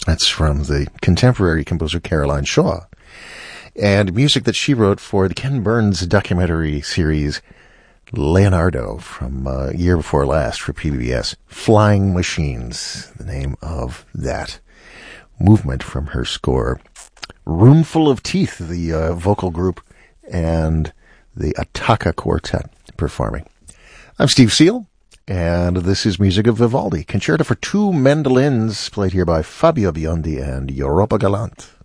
That's from the contemporary composer Caroline Shaw. And music that she wrote for the Ken Burns documentary series Leonardo from year before last for PBS. Flying Machines, the name of that movement from her score. Roomful of Teeth, the vocal group, and the Attacca Quartet performing. I'm Steve Seal, and this is music of Vivaldi. Concerto for two mandolins, played here by Fabio Biondi and Europa Galante.